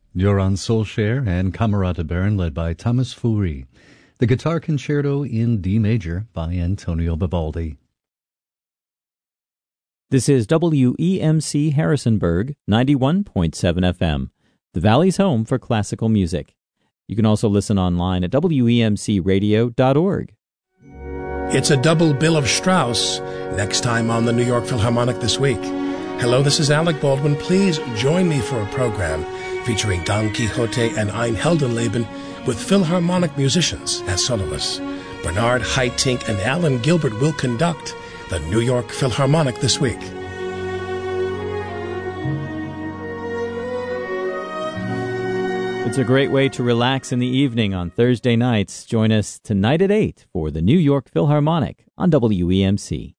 You're on Soulshare and Camerata Baron, led by Thomas Fourie. The Guitar Concerto in D Major by Antonio Vivaldi. This is WEMC Harrisonburg, 91.7 FM, the Valley's home for classical music. You can also listen online at WEMCradio.org. It's a double bill of Strauss, next time on the New York Philharmonic this week. Hello, this is Alec Baldwin. Please join me for a program featuring Don Quixote and Ein Heldenleben with Philharmonic musicians as soloists. Bernard Haitink and Alan Gilbert will conduct the New York Philharmonic this week. It's a great way to relax in the evening on Thursday nights. Join us tonight at 8 for the New York Philharmonic on WEMC.